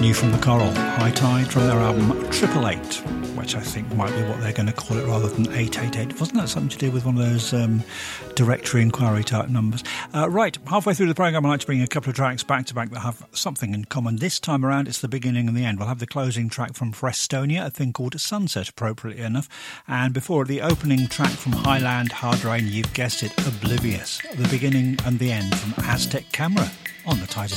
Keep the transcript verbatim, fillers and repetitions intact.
new from the Coral, High Tide, from their album Triple Eight, which I think might be what they're going to call it rather than eight eight eight. Wasn't that something to do with one of those um, directory inquiry type numbers? Uh, right, halfway through the programme, I'd like to bring a couple of tracks back to back that have something in common. This time around, it's the beginning and the end. We'll have the closing track from Frestonia, a thing called Sunset, appropriately enough. And before the opening track from Highland Hard Rain, you've guessed it, Oblivious. The beginning and the end from Aztec Camera on the Titus